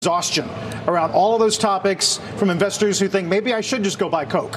exhaustion around all of those topics from investors who think maybe I should just go buy Coke?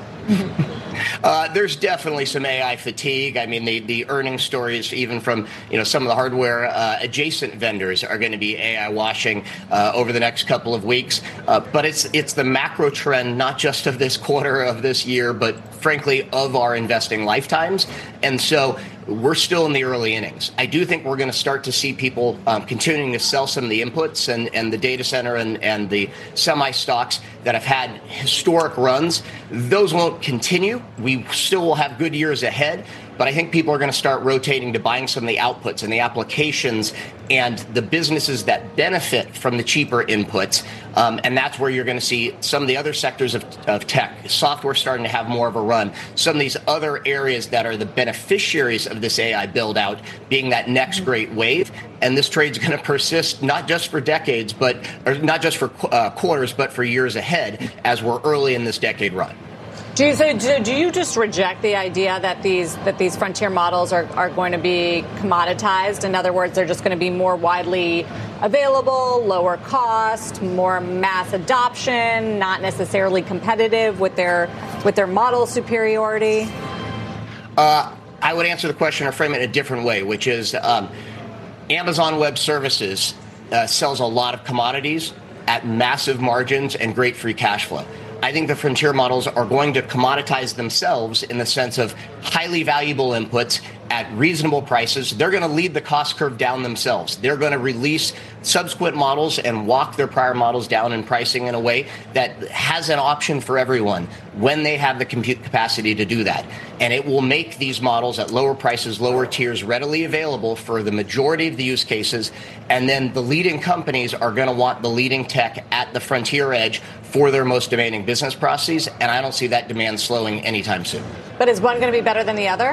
There's definitely some AI fatigue. I mean, the earnings stories, even from some of the hardware adjacent vendors, are going to be AI washing over the next couple of weeks. But it's the macro trend, not just of this quarter, of this year, but frankly of our investing lifetimes. And so we're still in the early innings. I do think we're going to start to see people continuing to sell some of the inputs and the data center and the semi stocks that have had historic runs. Those won't continue. We still will have good years ahead. But I think people are going to start rotating to buying some of the outputs and the applications and the businesses that benefit from the cheaper inputs. And that's where you're going to see some of the other sectors of tech, software starting to have more of a run. Some of these other areas that are the beneficiaries of this AI build out being that next great wave. And this trade's going to persist not just for decades, or not just for quarters, but for years ahead as we're early in this decade run. Do you just reject the idea that these frontier models are going to be commoditized? In other words, they're just going to be more widely available, lower cost, more mass adoption, not necessarily competitive with their model superiority? I would answer the question or frame it in a different way, which is Amazon Web Services sells a lot of commodities at massive margins and great free cash flow. I think the frontier models are going to commoditize themselves in the sense of highly valuable inputs at reasonable prices. They're going to lead the cost curve down themselves. They're going to release subsequent models and walk their prior models down in pricing in a way that has an option for everyone when they have the compute capacity to do that. And it will make these models at lower prices, lower tiers, readily available for the majority of the use cases. And then the leading companies are going to want the leading tech at the frontier edge for their most demanding business processes. And I don't see that demand slowing anytime soon. But is one going to be better than the other?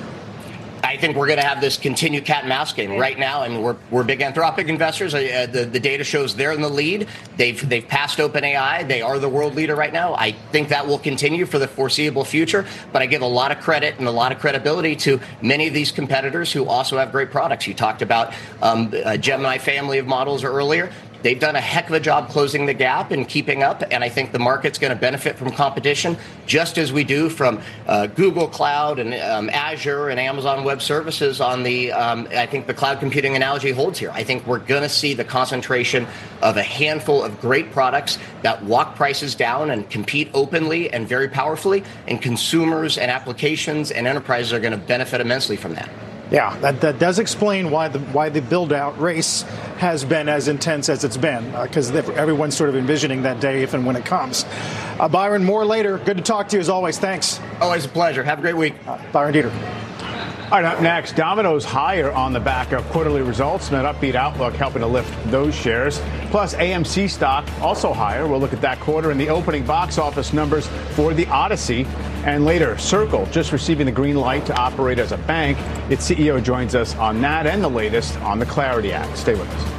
I think we're going to have this continued cat and mouse game right now, and we're big Anthropic investors. The data shows they're in the lead. They've passed OpenAI. They are the world leader right now. I think that will continue for the foreseeable future. But I give a lot of credit and a lot of credibility to many of these competitors who also have great products. You talked about a Gemini family of models earlier. They've done a heck of a job closing the gap and keeping up, and I think the market's going to benefit from competition, just as we do from Google Cloud and Azure and Amazon Web Services on the, I think the cloud computing analogy holds here. I think we're going to see the concentration of a handful of great products that walk prices down and compete openly and very powerfully, and consumers and applications and enterprises are going to benefit immensely from that. Yeah, that does explain why the build-out race has been as intense as it's been, because everyone's sort of envisioning that day if and when it comes. Byron, more later. Good to talk to you as always. Thanks. Always a pleasure. Have a great week. Byron Dieter. All right, up next, Domino's higher on the back of quarterly results and an upbeat outlook helping to lift those shares. Plus, AMC stock also higher. We'll look at that quarter and the opening box office numbers for The Odyssey. And later, Circle just receiving the green light to operate as a bank. Its CEO joins us on that and the latest on the Clarity Act. Stay with us.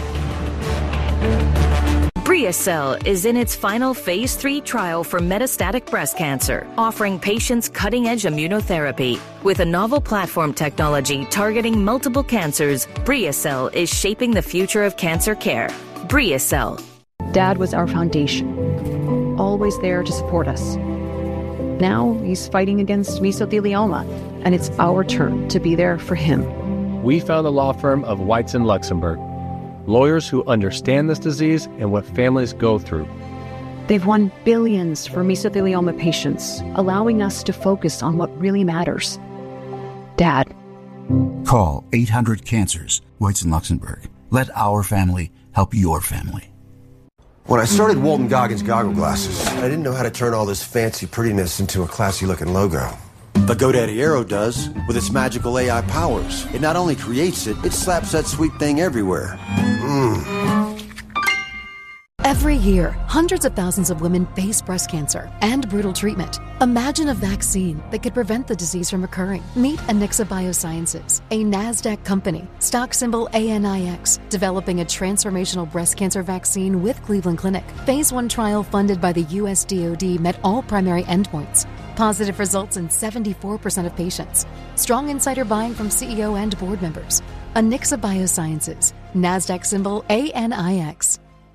BriaCell is in its final phase 3 trial for metastatic breast cancer, offering patients cutting-edge immunotherapy. With a novel platform technology targeting multiple cancers, BriaCell is shaping the future of cancer care. BriaCell. Dad was our foundation, always there to support us. Now he's fighting against mesothelioma, and it's our turn to be there for him. We found the law firm of Weitz and Luxembourg. Lawyers who understand this disease and what families go through. They've won billions for mesothelioma patients, allowing us to focus on what really matters. Dad. Call 800-CANCERS, Weitz and Luxembourg. Let our family help your family. When I started Walton Goggins Goggle Glasses, I didn't know how to turn all this fancy prettiness into a classy-looking logo. But GoDaddy Aero does, with its magical AI powers. It not only creates it, it slaps that sweet thing everywhere. Every year, hundreds of thousands of women face breast cancer and brutal treatment. Imagine a vaccine that could prevent the disease from occurring. Meet Anixa Biosciences, a NASDAQ company, stock symbol ANIX, developing a transformational breast cancer vaccine with Cleveland Clinic. Phase 1 trial funded by the US DoD met all primary endpoints. Positive results in 74% of patients. Strong insider buying from CEO and board members. Anixa Biosciences, NASDAQ symbol ANIX.